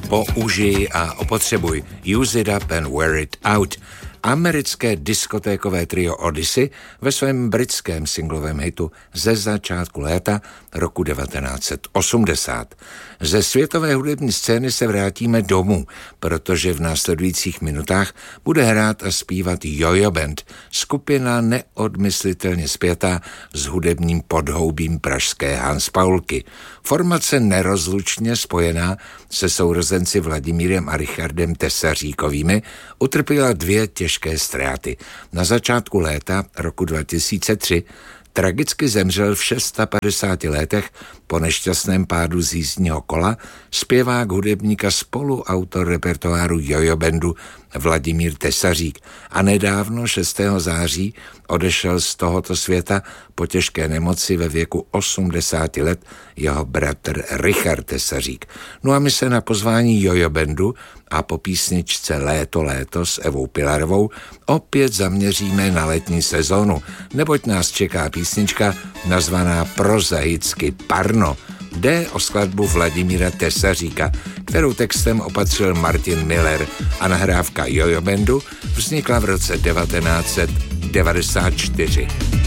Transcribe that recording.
Použij a opotřebuj. Use it up and wear it out. Americké diskotékové trio Odyssey ve svém britském singlovém hitu ze začátku léta roku 1980. Ze světové hudební scény se vrátíme domů, protože v následujících minutách bude hrát a zpívat Jojo Band, skupina neodmyslitelně spjatá s hudebním podhoubím pražské Hanspaulky. Formace nerozlučně spojená se sourozenci Vladimírem a Richardem Tesaříkovými utrpěla dvě těžké ztráty. Na začátku léta roku 2003 tragicky zemřel v 56 letech po nešťastném pádu z jízdního kola zpěvák hudebníka spoluautor repertoáru Jojo Bandu Vladimír Tesařík a nedávno 6. září odešel z tohoto světa po těžké nemoci ve věku 80 let jeho bratr Richard Tesařík. No a my se na pozvání Jojo Bandu a po písničce Léto s Evou Pilarovou opět zaměříme na letní sezónu, neboť nás čeká písnička nazvaná prozaicky Parno. Jde o skladbu Vladimíra Tesaříka, kterou textem opatřil Martin Miller a nahrávka Jojo Bandu vznikla v roce 1994.